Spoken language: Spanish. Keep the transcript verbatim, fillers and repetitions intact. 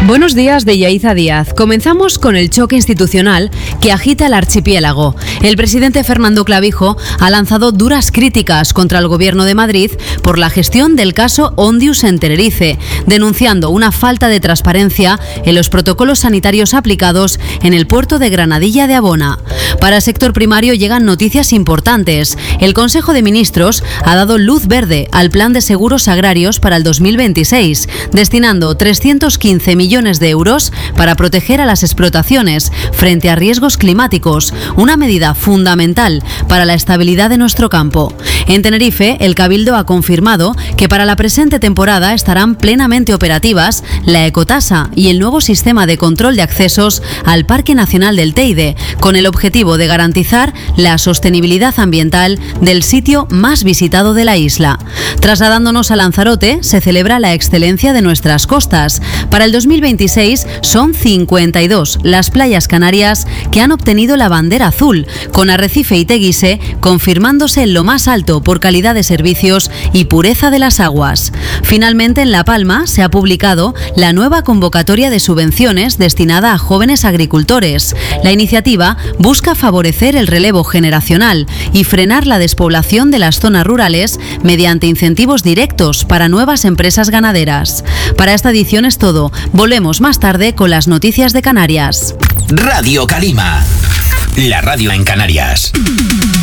Buenos días de Yaiza Díaz. Comenzamos con el choque institucional que agita el archipiélago. El presidente Fernando Clavijo ha lanzado duras críticas contra el Gobierno de Madrid por la gestión del caso Ondius en Tenerife, denunciando una falta de transparencia en los protocolos sanitarios aplicados en el puerto de Granadilla de Abona. Para el sector primario llegan noticias importantes. El Consejo de Ministros ha dado luz verde al Plan de Seguros Agrarios para el dos mil veintiséis, destinando trescientos quince millones de euros para proteger a las explotaciones frente a riesgos climáticos, una medida fundamental para la estabilidad de nuestro campo. En Tenerife, el Cabildo ha confirmado que para la presente temporada estarán plenamente operativas la ecotasa y el nuevo sistema de control de accesos al Parque Nacional del Teide, con el objetivo de garantizar la sostenibilidad ambiental del sitio más visitado de la isla. Trasladándonos a Lanzarote, se celebra la excelencia de nuestras costas. Para el dos mil veintiséis son cincuenta y dos las playas canarias que han obtenido la bandera azul, con Arrecife y Teguise confirmándose en lo más alto por calidad de servicios y pureza de las aguas. Finalmente, en La Palma se ha publicado la nueva convocatoria de subvenciones destinada a jóvenes agricultores. La iniciativa busca favorecer el relevo generacional y frenar la despoblación de las zonas rurales mediante incentivos directos para nuevas empresas ganaderas. Para esta edición es todo. Volvemos más tarde con las noticias de Canarias. Radio Calima, la radio en Canarias.